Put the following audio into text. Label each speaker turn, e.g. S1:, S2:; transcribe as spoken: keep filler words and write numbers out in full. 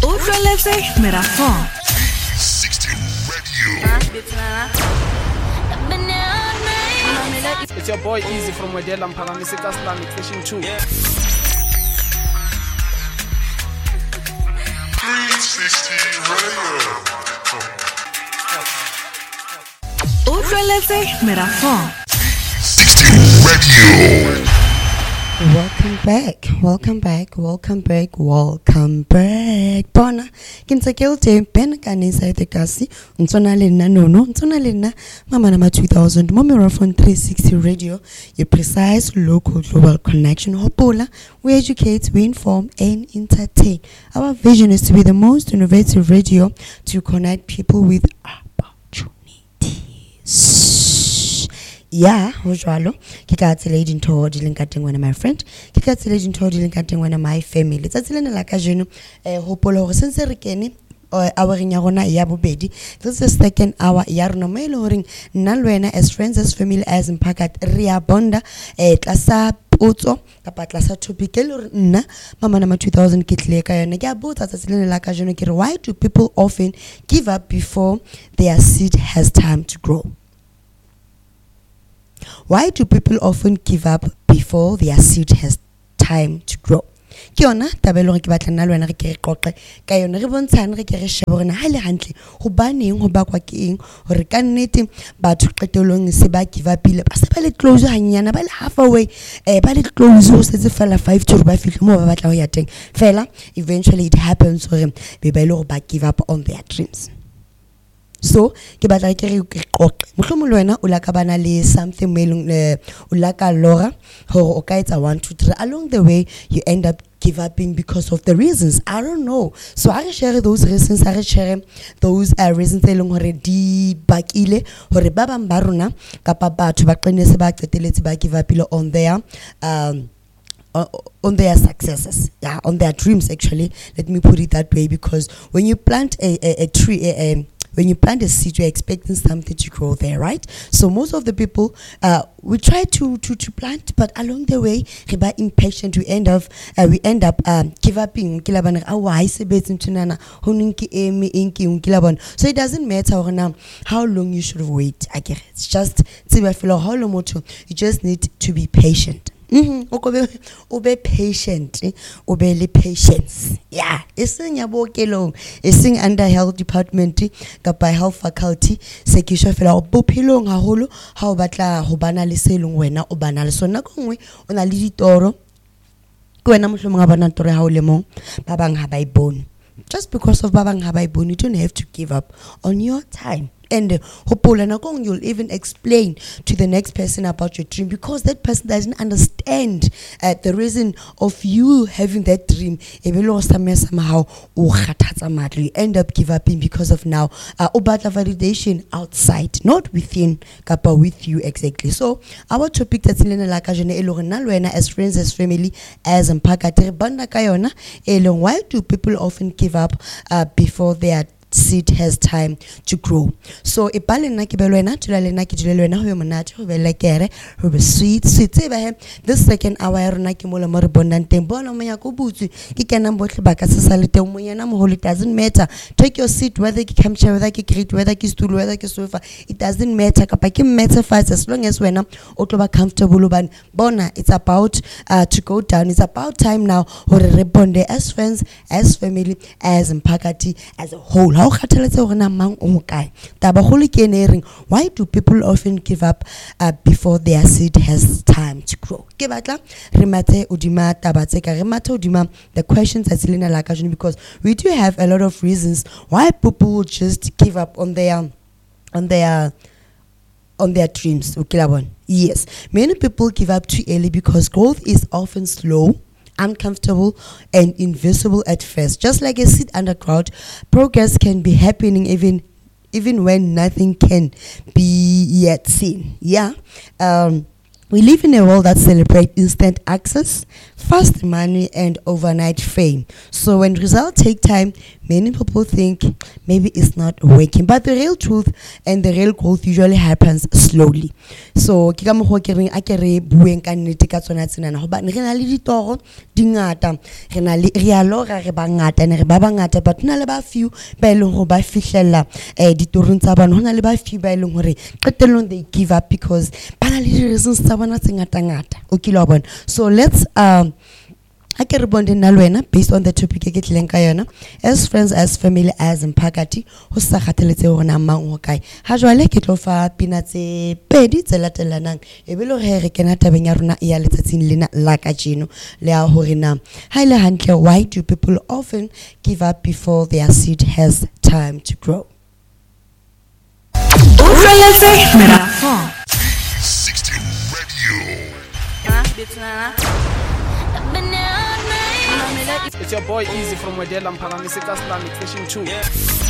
S1: Utlweletse Merafong
S2: sixty Radio.
S3: It's your boy Easy from Wedela Mpangamisika Islamic Station two.
S2: three sixty Radio.
S1: Utlweletse Merafong
S2: sixty Radio.
S4: Welcome back, welcome back, welcome back, welcome back. Bona, kinsa kelte ben kanisa etekasi. Nsona lena nono, nsona lena mama nama two thousand. Momero from three sixty Radio, your precise local global connection. Hopola, we educate, we inform, and entertain. Our vision is to be the most innovative radio to connect people with opportunities. Yeah, hojwalo ke ka tsela di ntho di leng ka teng wena my friend ke ka tsela di ntho di leng ka teng wena my family tsa tsela la ka jeno eh hopola hore sense re kene hour ya rona ya bobedi. This is the second hour ya rona mo ile hore nna le wena as friends as family as impact re a bonda eh tlasa potso kapa tlasa topic le hore nna mama nama two thousand ke tle ka yona ke a botsa tsa tsela la ka jeno ke re why do people often give up before their seed has time to grow? Why do people often give up before their seed has time to grow? Ke yona tabelo re ke batla nna le wena re ke re qoqe ka yona re bontshane re ke re shebe rena ha le hantle go baneng go bakwa ke eng hore ka nnete batho qetelong se ba give up ile ba se ba le close hanyana ba le halfway eh ba le close go setse fela five to ba fihle mo ba batla go ya teng fela eventually it happens hore be ba ile go ba give up on their dreams. So ke batla ke re ke qoqe mohlomong le wena o la ka bana le something melong o la ka lora hore o ka etsa one two three along the way you end up give upping because of the reasons I don't know. So I share those reasons, I share those uh, reasons e leng hore di bakile hore ba bang ba rona kapa batho ba qenetse ba qeteletse ba give up on their um on their successes, yeah, on their dreams actually. Let me put it that way, because when you plant a, a, a tree a, a when you plant a seed, you're expecting something to grow there, right? So most of the people, uh, we try to to to plant, but along the way, we are impatient. We end up, uh, we end up um, give uping. So it doesn't matter now how long you should wait. I guess it's just you just need to be patient. Mm-hmm. Obe patient, obe patience. Yeah, ising ya bokelong, ising under health department, kapa health faculty. Sekisho fela obopilong haholo, ha o batla ho bana le selong wena o bana le sona kongwe ona le ditoro. Ke wena mohlomong ga bana toro ha o le mong, ba bang ha ba ibone. Just because of babang ha ba ibone, you don't have to give up on your time. And uh, you'll even explain to the next person about your dream, because that person doesn't understand uh, the reason of you having that dream. Somehow you end up give up because of now uh, validation outside, not within, kapa with you exactly. So our topic that's in the as friends, as family, as mpakate banda kayona elong, why do people often give up uh, before they are seed has time to grow? So e pale nna ke belwe na tula lena ke dile lena ho monate ho be lekere ho be sweet sweet se ba he this second hour ya rona ke mola mo re bonang teng bona mo ya go butse ke kena botle ba ka se sa le teng mo yena mo it doesn't matter. Take your seat, whether ke camchair, whether ke crate, whether ke stool, whether ke sofa, it doesn't matter kapa ke matter fast as long as wena o tlo ba comfortable ban bona. It's about uh, to go down. It's about time now hore re bonde as friends, as family, as mpakati, as a whole. Why do people often give up uh, before their seed has time to grow? The questions are still in, because we do have a lot of reasons why people will just give up on their on their on their dreams. Yes, many people give up too early because growth is often slow, uncomfortable, and invisible at first. Just like a seed underground, progress can be happening even even when nothing can be yet seen. Yeah. Um We live in a world that celebrates instant access, fast money, and overnight fame. So when results take time, many people think maybe it's not working. But the real truth and the real growth usually happens slowly. So ke ka mokgwa ke reng a ke re bueng ka nnete ka tsona tsenana hobane re na le ditoro dingata, re na le re a lora re bangata ne re ba bangata, but hona le ba few ba ileng go ba fihlella eh ditorong tsa bana, hona le ba few ba ileng hore qetellong they give up because bana le reasons tsa bona tse ngata ngata. Okay lo bona. So let's um I can respond in Nalwena based on the topic ke tleng ka yona, as friends, as family, as impakati ho sa khathaletse hore mang ho kae. Ha jwale ke tlo fa pina tse pedi tse latelanang e be lo re re kena tabeng ya rona ya letsatsing lena la ka jeno le ya hore na ha ile hantle, why do people often give up before their seed has time to grow?
S1: Utlweletse Meraphone.
S2: sixty Radio.
S3: It's your boy Easy from Wedella Mphakamisi ka Islamic Station two.